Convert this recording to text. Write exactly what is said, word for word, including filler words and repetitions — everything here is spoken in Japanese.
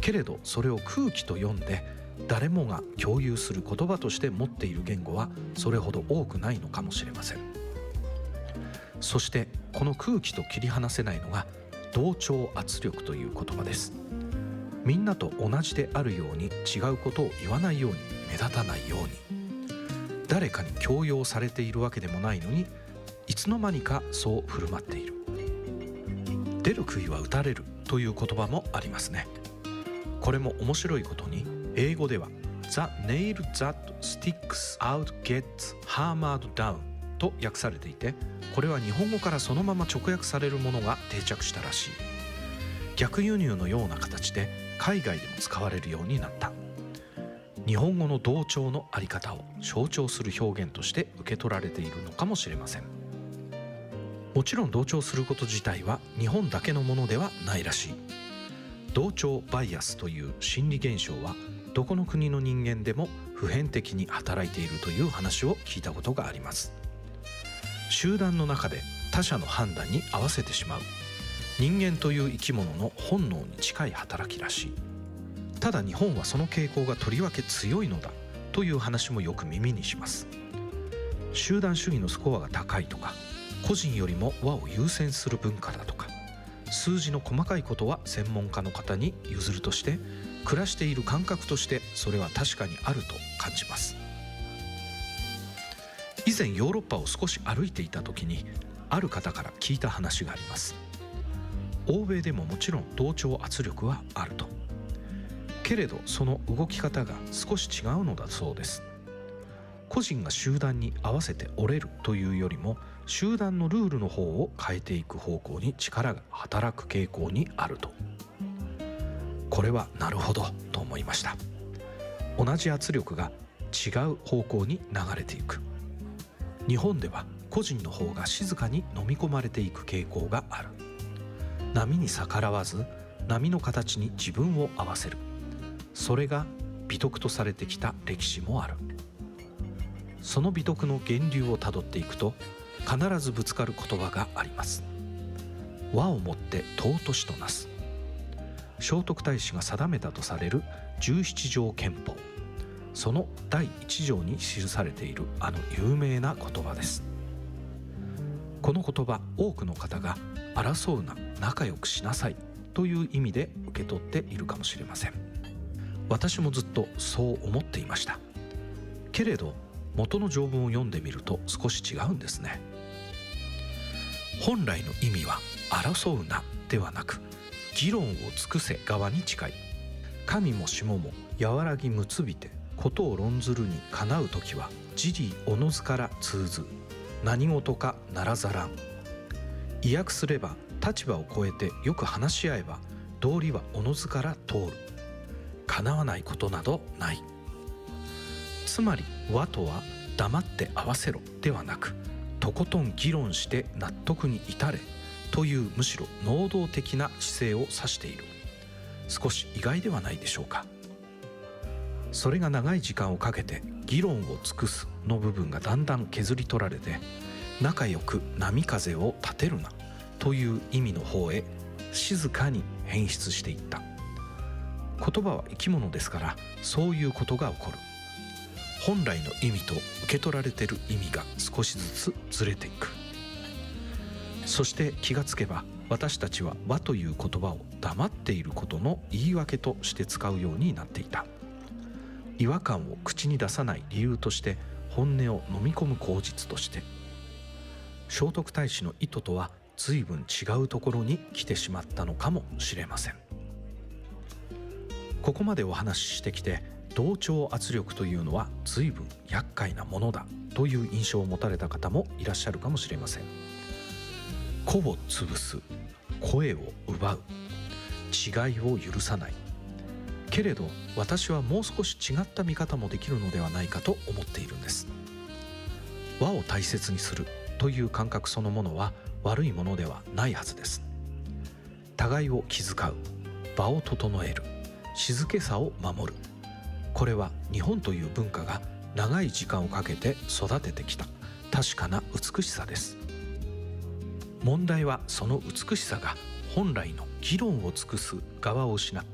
けれどそれを空気と読んで誰もが共有する言葉として持っている言語はそれほど多くないのかもしれません。そしてこの空気と切り離せないのが同調圧力という言葉です。みんなと同じであるように違うことを言わないように、目立たないように、誰かに強要されているわけでもないのにいつの間にかそう振る舞っている。出る杭は打たれるという言葉もありますね。これも面白いことに英語では The nail that sticks out gets hammered down と訳されていて、これは日本語からそのまま直訳されるものが定着したらしい。逆輸入のような形で海外でも使われるようになった。日本語の同調のあり方を象徴する表現として受け取られているのかもしれません。もちろん同調すること自体は日本だけのものではないらしい。同調バイアスという心理現象はどこの国の人間でも普遍的に働いているという話を聞いたことがあります。集団の中で他者の判断に合わせてしまう人間という生き物の本能に近い働きらしい。ただ日本はその傾向がとりわけ強いのだという話もよく耳にします。集団主義のスコアが高いとか、個人よりも和を優先する文化だとか、数字の細かいことは専門家の方に譲るとして、暮らしている感覚としてそれは確かにあると感じます。以前ヨーロッパを少し歩いていた時にある方から聞いた話があります。欧米でももちろん同調圧力はあると。けれどその動き方が少し違うのだそうです。個人が集団に合わせて折れるというよりも、集団のルールの方を変えていく方向に力が働く傾向にあると。これはなるほどと思いました。同じ圧力が違う方向に流れていく。日本では個人の方が静かに飲み込まれていく傾向がある。波に逆らわず波の形に自分を合わせる。それが美徳とされてきた歴史もある。その美徳の源流をたどっていくと必ずぶつかる言葉があります。和をもって尊しとなす。聖徳太子が定めたとされる十七条憲法、その第一条に記されているあの有名な言葉です。この言葉、多くの方が争うな、仲良くしなさいという意味で受け取っているかもしれません。私もずっとそう思っていました。けれど元の条文を読んでみると少し違うんですね。本来の意味は争うなではなく、議論を尽くせ側に近い。神も下も和らぎむつびて、ことを論ずるにかなうときは自利おのずから通ず、何事かならざらん。意訳すれば、立場を超えてよく話し合えば道理はおのずから通る。叶わないことなどない。つまり和とは黙って合わせろではなく、とことん議論して納得に至れというむしろ能動的な姿勢を指している。少し意外ではないでしょうか。それが長い時間をかけて議論を尽くすの部分がだんだん削り取られて、仲良く波風を立てるなという意味の方へ静かに変質していった。言葉は生き物ですから、そういうことが起こる。本来の意味と受け取られている意味が少しずつずれていく。そして気がつけば、私たちは和という言葉を黙っていることの言い訳として使うようになっていた。違和感を口に出さない理由として、本音を飲み込む口実として。聖徳太子の意図とは随分違うところに来てしまったのかもしれません。ここまでお話ししてきて、同調圧力というのは随分厄介なものだという印象を持たれた方もいらっしゃるかもしれません。個を潰す、声を奪う、違いを許さない。けれど私はもう少し違った見方もできるのではないかと思っているんです。和を大切にするという感覚そのものは悪いものではないはずです。互いを気遣う、場を整える、静けさを守る。これは日本という文化が長い時間をかけて育ててきた確かな美しさです。問題はその美しさが本来の議論を尽くす側を失った